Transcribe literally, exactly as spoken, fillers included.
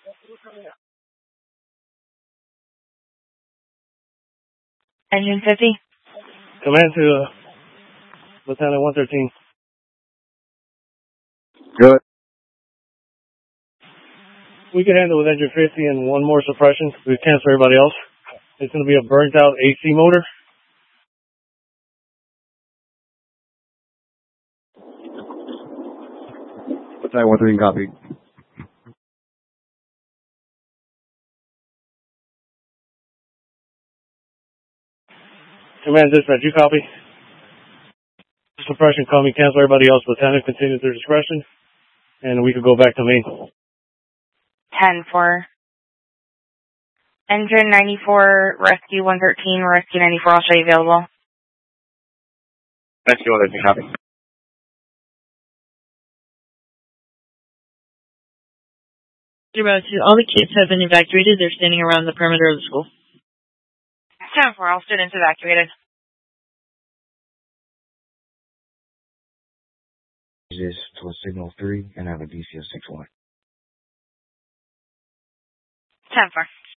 Engine fifty. Command to uh, Lieutenant one thirteen. Good. We can handle with engine fifty and one more suppression. We cancel everybody else. It's going to be a burnt out A C motor. Lieutenant one thirteen, copy. Command dispatch, you copy? Suppression coming, cancel everybody else. Lieutenant continues their discretion. And we could go back to main. ten four. Engine ninety-four, rescue one thirteen, rescue ninety-four, I'll show you available. Rescue one thirteen, copy. All the kids have been evacuated. They're standing around the perimeter of the school. ten four, all students evacuated. This to a signal three and have a D C of six one. ten four.